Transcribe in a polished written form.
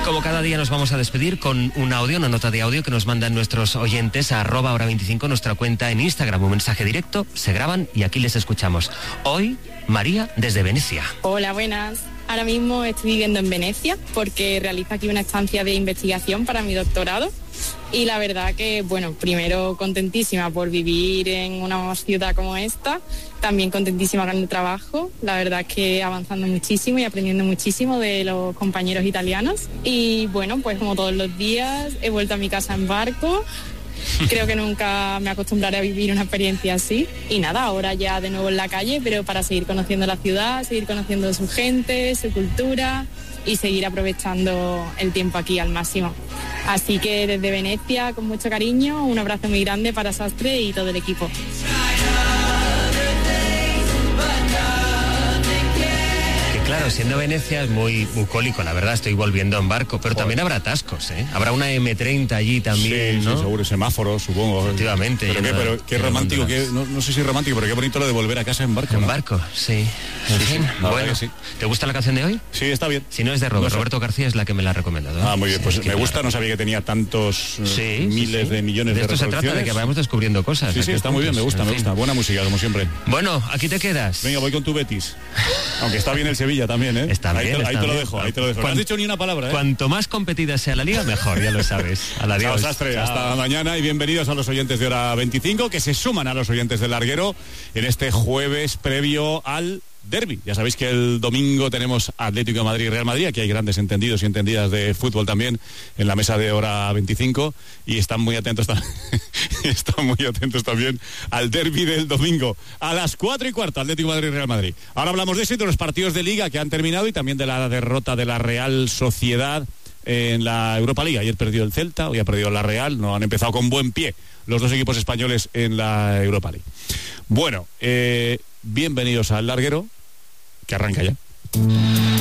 Como cada día nos vamos a despedir con un audio, una nota de audio que nos mandan nuestros oyentes a @hora25, nuestra cuenta en Instagram. Un mensaje directo, se graban y aquí les escuchamos. Hoy, María desde Venecia. Hola, buenas. Ahora mismo estoy viviendo en Venecia porque realizo aquí una estancia de investigación para mi doctorado. Y la verdad que, bueno, primero contentísima por vivir en una ciudad como esta, también contentísima con el trabajo, la verdad que avanzando muchísimo y aprendiendo muchísimo de los compañeros italianos. Y bueno, pues como todos los días he vuelto a mi casa en barco. Creo que nunca me acostumbraré a vivir una experiencia así. Y nada, ahora ya de nuevo en la calle, pero para seguir conociendo la ciudad, seguir conociendo su gente, su cultura y seguir aprovechando el tiempo aquí al máximo. Así que desde Venecia, con mucho cariño, un abrazo muy grande para Sastre y todo el equipo. Claro, siendo Venecia es muy bucólico, la verdad, estoy volviendo en barco, pero también habrá atascos, ¿eh? Habrá una M30 allí también, sí, ¿no? Sí, seguro, semáforos, supongo. Efectivamente. Pero qué romántico, no sé si romántico, pero qué bonito lo de volver a casa en barco, En ¿no? barco, sí. En fin, bueno, sí. ¿Te gusta la canción de hoy? Sí, está bien. Si no es de Roberto García, es la que me la ha recomendado, ¿eh? Ah, muy bien, pues sí, me gusta, no sabía que tenía tantos miles de millones de reproducciones. De esto se trata, de que vayamos descubriendo cosas. Sí, está muy bien, me gusta. Buena música, como siempre. Bueno, aquí te quedas. Venga, voy con tu Betis. Aunque está bien el Sevilla también, ¿eh? Está bien, ahí te lo dejo. No has dicho ni una palabra, ¿eh? Cuanto más competida sea la liga, mejor, ya lo sabes. Adiós. Chao, Sastre. Chao. Hasta mañana y bienvenidos a los oyentes de Hora 25, que se suman a los oyentes del Larguero en este jueves previo al derbi. Ya sabéis que el domingo tenemos Atlético de Madrid y Real Madrid. Aquí hay grandes entendidos y entendidas de fútbol también en la mesa de Hora 25 y están muy atentos también al derbi del domingo a las 4:15, Atlético de Madrid y Real Madrid. Ahora hablamos de eso y de los partidos de Liga que han terminado y también de la derrota de la Real Sociedad en la Europa League. Ayer perdió el Celta, hoy ha perdido la Real. No han empezado con buen pie los dos equipos españoles en la Europa League. Bueno, bienvenidos al Larguero, que arranca ya.